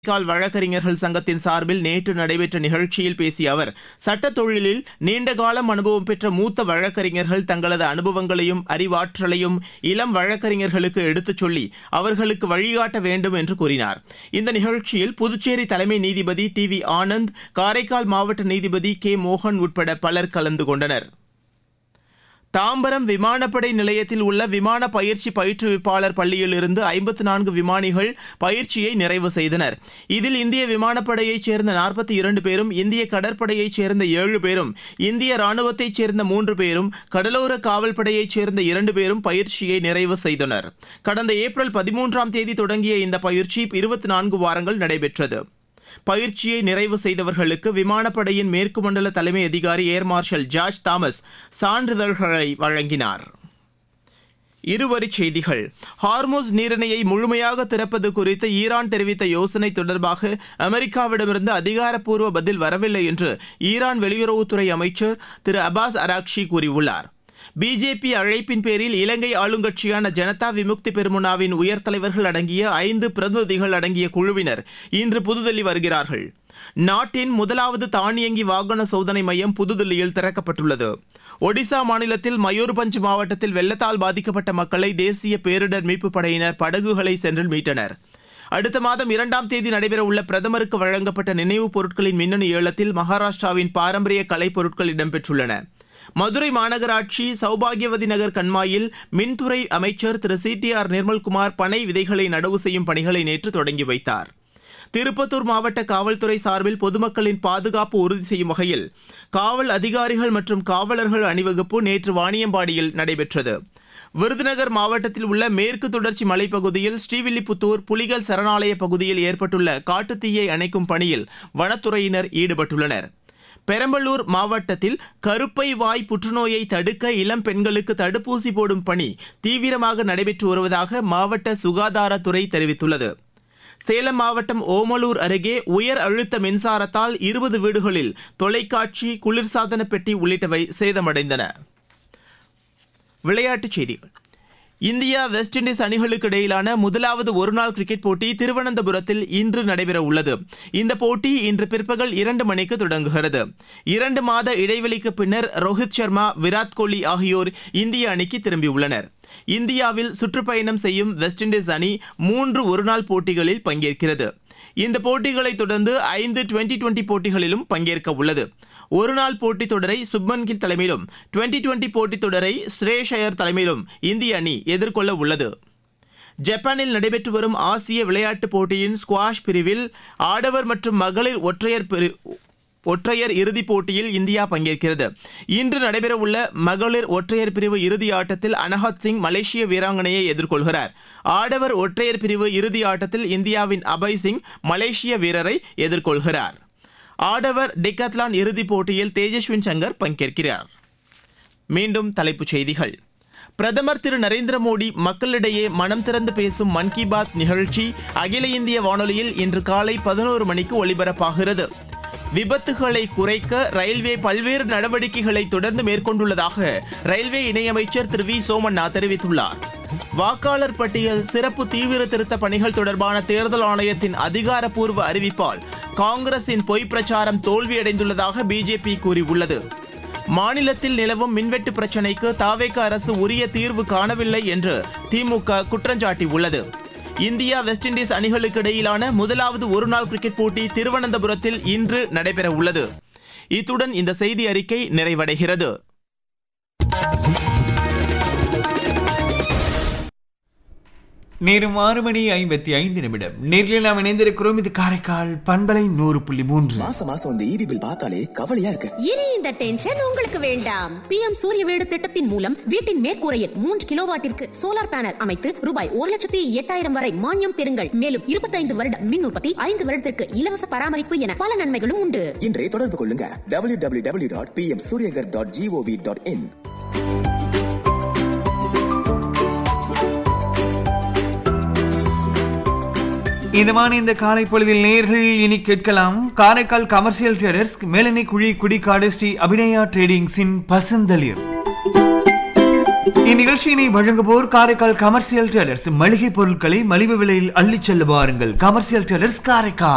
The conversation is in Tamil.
கால் வழக்கறிஞர்கள் சங்கத்தின் சார்பில் நேற்று நடைபெற்ற நிகழ்ச்சியில் பேசிய அவர், சட்டத் தொழிலில் நீண்டகாலம் அனுபவம் பெற்ற மூத்த வழக்கறிஞர்கள் தங்களது அனுபவங்களையும் அறிவாற்றலையும் இளம் வழக்கறிஞர்களுக்கு எடுத்துச் சொல்லி அவர்களுக்கு வழிகாட்ட வேண்டும் என்று கூறினார். இந்த நிகழ்ச்சியில் புதுச்சேரி தலைமை நீதிபதி டி.வி. ஆனந்த், காரைக்கால் மாவட்ட நீதிபதி கே. மோகன் உட்பட பலர் கலந்து கொண்டனர். தாம்பரம் விமானப்படை நிலையத்தில் உள்ள விமான பயிற்சி பயிற்றுவிப்பாளர் பள்ளியிலிருந்து 54 விமானிகள் பயிற்சியை நிறைவு செய்தனர். இதில் இந்திய விமானப்படையைச் சேர்ந்த 42 பேரும், இந்திய கடற்படையைச் சேர்ந்த 7 பேரும், இந்திய ராணுவத்தைச் சேர்ந்த 3 பேரும், கடலோர காவல்படையைச் சேர்ந்த 2 பேரும் பயிற்சியை நிறைவு செய்தனர். கடந்த ஏப்ரல் 13ஆம் தேதி தொடங்கிய இந்த பயிற்சி 24 வாரங்கள் நடைபெற்றது. பயிற்சியை நிறைவு செய்தவர்களுக்கு விமானப்படையின் மேற்கு மண்டல தலைமை அதிகாரி ஏர் மார்ஷல் ஜார்ஜ் தாமஸ் சான்றிதழ்களை வழங்கினார். இருவரிச் செய்திகள். ஹார்முஸ் நீரிணையை முழுமையாக திறப்பது குறித்து ஈரான் தெரிவித்த யோசனை தொடர்பாக அமெரிக்காவிடமிருந்து அதிகாரப்பூர்வ பதில் வரவில்லை என்று ஈரான் வெளியுறவுத்துறை அமைச்சர் திரு அப்பாஸ் அராக்ஷி கூறியுள்ளார். பிஜேபி அழைப்பின் பேரில் இலங்கை ஆளுங்கட்சியான ஜனதா விமுக்தி பெருமுனாவின் உயர்தலைவர்கள் அடங்கிய 5 பிரதிநிதிகள் அடங்கிய குழுவினர் இன்று புதுதில்லி வருகிறார்கள். நாட்டின் முதலாவது தானியங்கி வாகன சோதனை மையம் புதுதில்லியில் திறக்கப்பட்டுள்ளது. ஒடிசா மாநிலத்தில் மயூர்பஞ்ச் மாவட்டத்தில் வெள்ளத்தால் பாதிக்கப்பட்ட மக்களை தேசிய பேரிடர் மீட்புப் படையினர் படகுகளை சென்று மீட்டனர். அடுத்த மாதம் 2ஆம் தேதி நடைபெறவுள்ள பிரதமருக்கு வழங்கப்பட்ட நினைவுப் பொருட்களின் மின்னணு ஏலத்தில் மகாராஷ்டிராவின் பாரம்பரிய கலைப்பொருட்கள் இடம்பெற்றுள்ளன. மதுரை மாநகராட்சி சௌபாகியவதி நகர் கண்மாயில் மின்துறை அமைச்சர் திரு சி.டி.ஆர். நிர்மல்குமார் பனை விதைகளை நடவு செய்யும் பணிகளை நேற்று தொடங்கி வைத்தார். திருப்பத்தூர் மாவட்ட காவல்துறை சார்பில் பொதுமக்களின் பாதுகாப்பு உறுதி செய்யும் வகையில் காவல் அதிகாரிகள் மற்றும் காவலர்கள் அணிவகுப்பு நேற்று வாணியம்பாடியில் நடைபெற்றது. விருதுநகர் மாவட்டத்தில் உள்ள மேற்கு தொடர்ச்சி மலைப்பகுதியில் ஸ்ரீவில்லிபுத்தூர் புலிகள் சரணாலய பகுதியில் ஏற்பட்டுள்ள காட்டுத்தீயை அணைக்கும் பணியில் வனத்துறையினர் ஈடுபட்டுள்ளனர். பெரம்பலூர் மாவட்டத்தில் கருப்பை வாய் புற்றுநோயை தடுக்க இளம் பெண்களுக்கு தடுப்பூசி போடும் பணி தீவிரமாக நடைபெற்று வருவதாக மாவட்ட சுகாதாரத்துறை தெரிவித்துள்ளது. சேலம் மாவட்டம் ஓமலூர் அருகே உயர் அழுத்த மின்சாரத்தால் 20 வீடுகளில் தொலைக்காட்சி, குளிர்சாதன பெட்டி உள்ளிட்டவை சேதமடைந்தன. விளையாட்டுச் செய்திகள். இந்தியா வெஸ்ட் இண்டீஸ் அணிகளுக்கு இடையிலான முதலாவது ஒருநாள் கிரிக்கெட் போட்டி திருவனந்தபுரத்தில் இன்று நடைபெற உள்ளது. இந்த போட்டி இன்று பிற்பகல் 2 மணிக்கு தொடங்குகிறது. 2 மாத இடைவெளிக்கு பின்னர் ரோஹித் சர்மா, விராட் கோலி ஆகியோர் இந்திய அணிக்கு திரும்பியுள்ளனர். இந்தியாவில் சுற்றுப்பயணம் செய்யும் வெஸ்ட் இண்டீஸ் அணி 3 ஒருநாள் போட்டிகளில் பங்கேற்கிறது. இந்த போட்டிகளை தொடர்ந்து 5 டுவெண்டி போட்டிகளிலும் பங்கேற்க உள்ளது. ஒருநாள் போட்டித் தொடரை சுப்மன் கில் தலைமையிலும், டுவெண்டி போட்டித் தொடரை ஸ்ரேஷ் ஐயர் தலைமையிலும் இந்திய அணி எதிர்கொள்ள உள்ளது. ஜப்பானில் நடைபெற்று வரும் ஆசிய விளையாட்டுப் போட்டியின் ஸ்குவாஷ் பிரிவில் ஆடவர் மற்றும் மகளிர் ஒற்றையர் இறுதிப் போட்டியில் இந்தியா பங்கேற்கிறது. இன்று நடைபெறவுள்ள மகளிர் ஒற்றையர் பிரிவு இறுதி ஆட்டத்தில் அனஹத் சிங் மலேசிய வீராங்கனையை எதிர்கொள்கிறார். ஆடவர் ஒற்றையர் பிரிவு இறுதி ஆட்டத்தில் இந்தியாவின் அபய் சிங் மலேசிய வீரரை எதிர்கொள்கிறார். ஆடவர் டிகாத்லான் இறுதிப் போட்டியில் தேஜஸ்வின் சங்கர் பங்கேற்கிறார். மீண்டும் தலைப்புச் செய்திகள். பிரதமர் திரு நரேந்திர மோடி மக்களிடையே மனம் திறந்து பேசும் மன் கி பாத் நிகழ்ச்சி அகில இந்திய வானொலியில் இன்று காலை 11 மணிக்கு ஒலிபரப்பாகிறது. விபத்துகளை குறைக்க ரயில்வே பல்வேறு நடவடிக்கைகளை தொடர்ந்து மேற்கொண்டுள்ளதாக ரயில்வே இணையமைச்சர் திரு வி. சோமண்ணா தெரிவித்துள்ளார். வாக்காளர் பட்டியல் சிறப்பு தீவிர திருத்த பணிகள் தொடர்பான தேர்தல் ஆணையத்தின் அதிகாரப்பூர்வ அறிவிப்பால் காங்கிரசின் பொய் பிரச்சாரம் தோல்வியடைந்துள்ளதாக பிஜேபி கூறியுள்ளது. மாநிலத்தில் நிலவும் மின்வெட்டு பிரச்சினைக்கு தவேக அரசு உரிய தீர்வு காணவில்லை என்று திமுக குற்றஞ்சாட்டியுள்ளது. இந்தியா வெஸ்ட் இண்டீஸ் அணிகளுக்கு இடையிலான முதலாவது ஒருநாள் கிரிக்கெட் போட்டி திருவனந்தபுரத்தில் இன்று நடைபெற உள்ளது. இத்துடன் இந்த செய்தி அறிக்கை நிறைவடைகிறது. நேரம் 6:55 நேரில் நாம் இணைந்திருக்கிறோம். இது காரைக்கால் பண்பலை 100.3. மாசம் இந்த ஈபி பில் பார்த்தாலே கவலையா இருக்கு. இனி இந்த டென்ஷன் உங்களுக்கு வேண்டாம். PM சூரிய வீடு திட்டத்தின் மூலம் வீட்டின் மேற்கூரையில் 3 கிலோவாட்டிற்கு சோலார் பேனல் அமைத்து ரூபாய் 1,08,000 வரை மானியம் பெறுங்கள். மேலும் 25 வருட மின் உற்பத்தி, 5 வருடத்திற்கு இலவச பராமரிப்பு என பல நன்மைகளும் உண்டு. இன்றே தொடர்பு கொள்ளுங்க www.pmsuryagar.gov.in. இதமான இந்த காலை பொழுதில் நேர்கள் இனி கேட்கலாம். காரைக்கால் கமர்ஷியல் ட்ரேடர்ஸ், மேலனை குழி, குடிக்காடு, ஸ்ரீ அபிநயா ட்ரேடிங்ஸின் பசந்தளிர். இந்நிகழ்ச்சியினை வழங்குவோர் காரைக்கால் கமர்ஷியல் ட்ரேடர்ஸ். மளிகை பொருட்களை மலிவு விலையில் அள்ளிச் செல்ல வாருங்கள். Commercial traders, Karaikal.